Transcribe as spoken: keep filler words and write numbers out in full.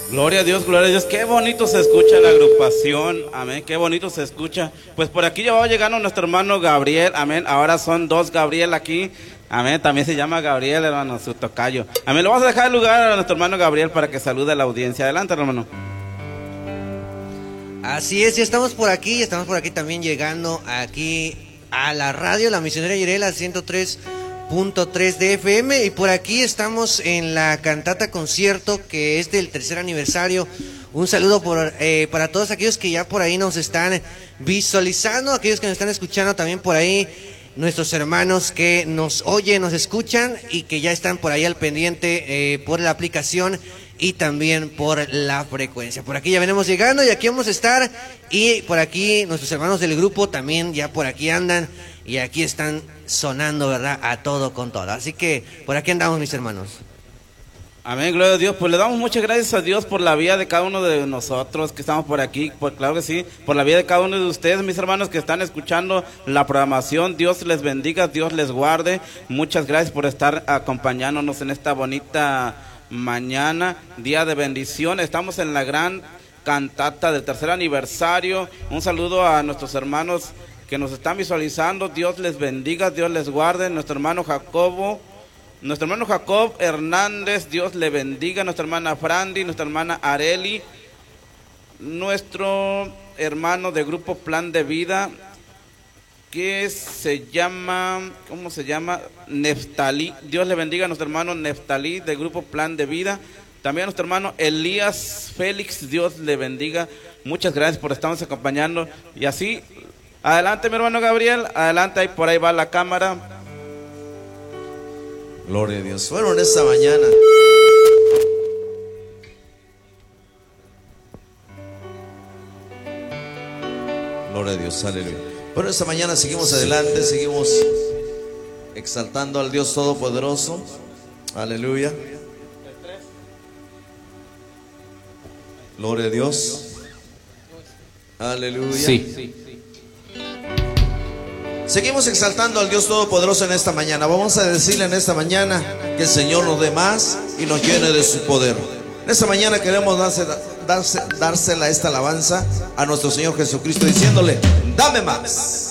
Gloria a Dios, gloria a Dios. Qué bonito se escucha la agrupación, amén, qué bonito se escucha. Pues por aquí ya va llegando nuestro hermano Gabriel, amén. Ahora son dos Gabriel aquí, amén. También se llama Gabriel, hermano, su tocayo. Amén, le vamos a dejar el lugar a nuestro hermano Gabriel para que salude a la audiencia. Adelante, hermano. Así es, ya estamos por aquí, estamos por aquí también llegando aquí a la radio, la Misionera Jirela ciento tres punto tres de F M, y por aquí estamos en la cantata concierto que es del tercer aniversario. Un saludo por, eh, para todos aquellos que ya por ahí nos están visualizando, aquellos que nos están escuchando también por ahí, nuestros hermanos que nos oyen, nos escuchan y que ya están por ahí al pendiente eh, por la aplicación y también por la frecuencia. Por aquí ya venimos llegando y aquí vamos a estar, y por aquí nuestros hermanos del grupo también ya por aquí andan y aquí están sonando, ¿verdad? A todo con todo. Así que por aquí andamos, mis hermanos. Amén, gloria a Dios. Pues le damos muchas gracias a Dios por la vida de cada uno de nosotros que estamos por aquí, pues claro que sí, por la vida de cada uno de ustedes, mis hermanos que están escuchando la programación. Dios les bendiga, Dios les guarde. Muchas gracias por estar acompañándonos en esta bonita mañana, día de bendición. Estamos en la gran cantata del tercer aniversario. Un saludo a nuestros hermanos que nos están visualizando. Dios les bendiga, Dios les guarde. Nuestro hermano Jacobo, nuestro hermano Jacob Hernández, Dios le bendiga. Nuestra hermana Frandy, nuestra hermana Areli, nuestro hermano de grupo Plan de Vida, que se llama, ¿cómo se llama? Neftalí. Dios le bendiga a nuestro hermano Neftalí del grupo Plan de Vida. También a nuestro hermano Elías Félix, Dios le bendiga. Muchas gracias por estarnos acompañando. Y así, adelante mi hermano Gabriel, adelante, ahí por ahí va la cámara. Gloria a Dios. Bueno, en esta mañana gloria a Dios, aleluya. Bueno, esta mañana seguimos adelante, seguimos exaltando al Dios Todopoderoso. Aleluya. Gloria a Dios. Aleluya. Sí. Seguimos exaltando al Dios Todopoderoso en esta mañana. Vamos a decirle en esta mañana que el Señor nos dé más y nos llene de su poder. En esta mañana queremos darse, darse, dársela esta alabanza a nuestro Señor Jesucristo diciéndole: dame más.